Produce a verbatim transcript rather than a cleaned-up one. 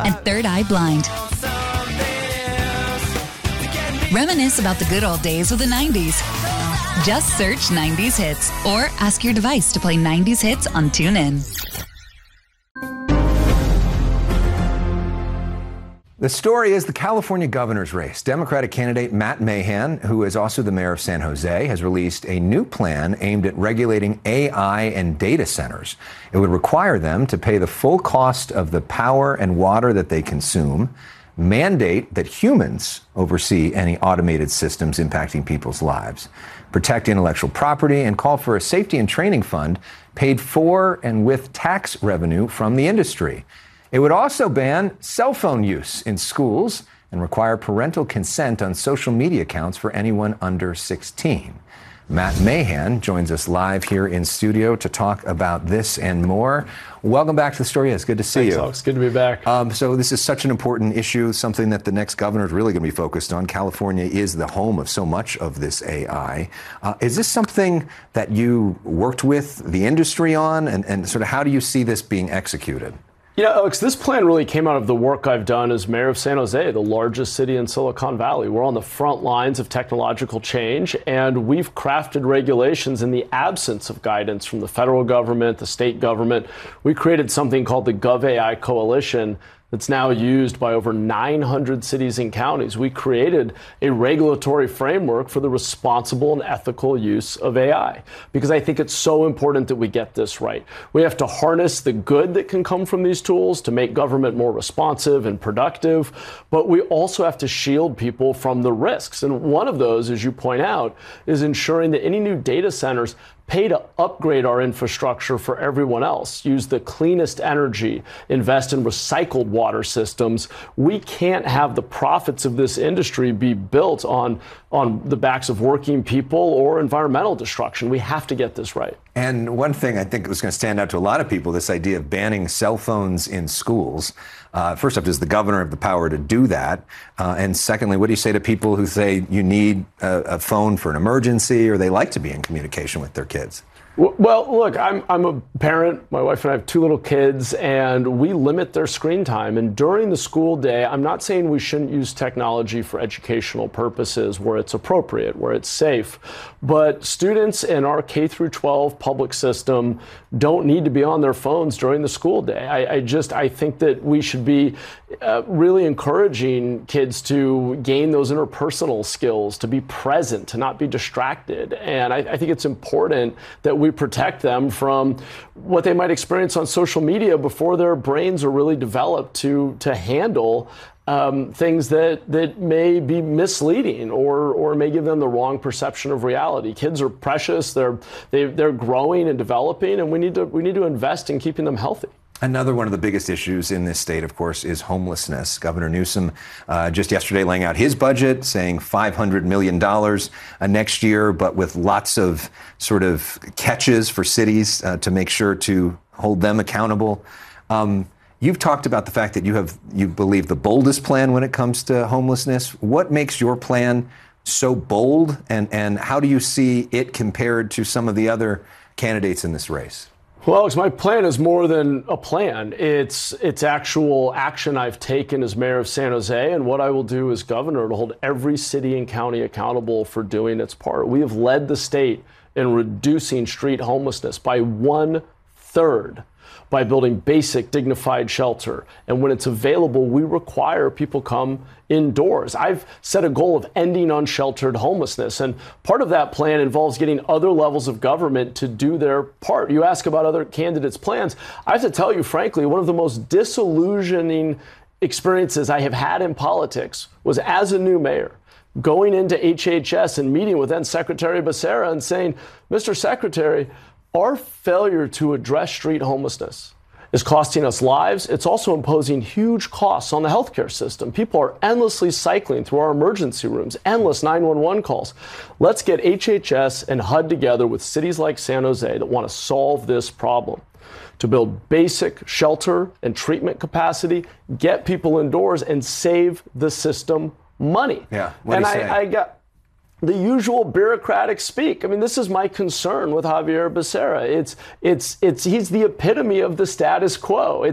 and Third Eye Blind. Reminisce about the good old days of the nineties. Just search nineties hits or ask your device to play nineties hits on TuneIn. The story is the California governor's race. Democratic candidate Matt Mahan, who is also the mayor of San Jose, has released a new plan aimed at regulating A I and data centers. It would require them to pay the full cost of the power and water that they consume, mandate that humans oversee any automated systems impacting people's lives, protect intellectual property, and call for a safety and training fund paid for and with tax revenue from the industry. It would also ban cell phone use in schools and require parental consent on social media accounts for anyone under sixteen. Matt Mahan joins us live here in studio to talk about this and more. Welcome back to The Story Is. Good to see Thanks, you. Alex. Good to be back. Um, so this is such an important issue, something that the next governor is really going to be focused on. California is the home of so much of this A I. Uh, is this something that you worked with the industry on, and, and sort of how do you see this being executed? You know, Alex, this plan really came out of the work I've done as mayor of San Jose, the largest city in Silicon Valley. We're on the front lines of technological change, and we've crafted regulations in the absence of guidance from the federal government, the state government. We created something called the GovAI Coalition that's now used by over nine hundred cities and counties. We created a regulatory framework for the responsible and ethical use of A I, because I think it's so important that we get this right. We have to harness the good that can come from these tools to make government more responsive and productive, but we also have to shield people from the risks. And one of those, as you point out, is ensuring that any new data centers pay to upgrade our infrastructure for everyone else, use the cleanest energy, invest in recycled water systems. We can't have the profits of this industry be built on, on the backs of working people or environmental destruction. We have to get this right. And one thing I think was going to stand out to a lot of people, this idea of banning cell phones in schools. Uh, first off, does the governor have the power to do that? Uh, and secondly, what do you say to people who say you need a, a phone for an emergency, or they like to be in communication with their kids? Well, look, I'm I'm a parent. My wife and I have two little kids, and we limit their screen time. And during the school day, I'm not saying we shouldn't use technology for educational purposes where it's appropriate, where it's safe. But students in our K through twelve public system don't need to be on their phones during the school day. I, I just I think that we should be uh, really encouraging kids to gain those interpersonal skills, to be present, to not be distracted. And I, I think it's important that we we protect them from what they might experience on social media before their brains are really developed to to handle um, things that that may be misleading or or may give them the wrong perception of reality. Kids are precious; they're they, they're growing and developing, and we need to we need to invest in keeping them healthy. Another one of the biggest issues in this state, of course, is homelessness. Governor Newsom uh, just yesterday laying out his budget, saying five hundred million dollars uh, next year, but with lots of sort of catches for cities uh, to make sure to hold them accountable. Um, you've talked about the fact that you have, you believe, the boldest plan when it comes to homelessness. What makes your plan so bold, and, and how do you see it compared to some of the other candidates in this race? Well, Alex, my plan is more than a plan. It's it's actual action I've taken as mayor of San Jose, and what I will do as governor to hold every city and county accountable for doing its part. We have led the state in reducing street homelessness by one third by building basic, dignified shelter. And when it's available, we require people come indoors. I've set a goal of ending unsheltered homelessness. And part of that plan involves getting other levels of government to do their part. You ask about other candidates' plans. I have to tell you, frankly, one of the most disillusioning experiences I have had in politics was as a new mayor, going into H H S and meeting with then Secretary Becerra and saying, Mister Secretary, our failure to address street homelessness is costing us lives. It's also imposing huge costs on the healthcare system. People are endlessly cycling through our emergency rooms, endless nine one one calls. Let's get H H S and H U D together with cities like San Jose that want to solve this problem, to build basic shelter and treatment capacity, get people indoors, and save the system money. Yeah, what and do you I, say? I got the usual bureaucratic speak. I mean, this is my concern with Javier Becerra. It's, it's, it's, he's the epitome of the status quo.